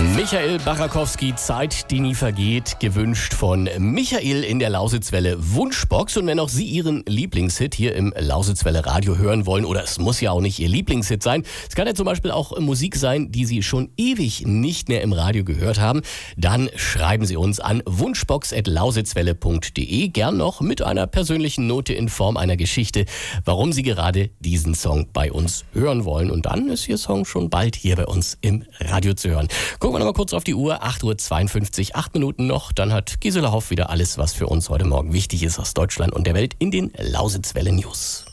Michael Barakowski, Zeit, die nie vergeht, gewünscht von Michael in der Lausitzwelle Wunschbox. Und wenn auch Sie Ihren Lieblingshit hier im Lausitzwelle Radio hören wollen, oder es muss ja auch nicht Ihr Lieblingshit sein, es kann ja zum Beispiel auch Musik sein, die Sie schon ewig nicht mehr im Radio gehört haben, dann schreiben Sie uns an wunschbox@lausitzwelle.de, gern noch mit einer persönlichen Note in Form einer Geschichte, warum Sie gerade diesen Song bei uns hören wollen. Und dann ist Ihr Song schon bald hier bei uns im Radio zu hören. Gucken wir noch mal kurz auf die Uhr, 8:52 Uhr, 8 Minuten noch. Dann hat Gisela Hoff wieder alles, was für uns heute Morgen wichtig ist aus Deutschland und der Welt in den Lausitzwelle News.